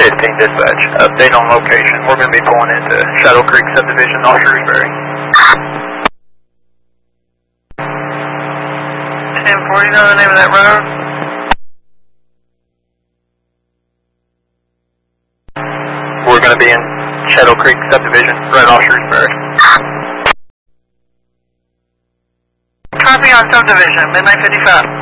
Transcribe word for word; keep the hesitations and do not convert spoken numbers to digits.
fifteen dispatch, update on location. We're going to be pulling into Shadow Creek subdivision off Shrewsbury. ten forty, know the name of that road? We're going to be in Shadow Creek subdivision, right off Shrewsbury. Copy on subdivision, midnight fifty-five.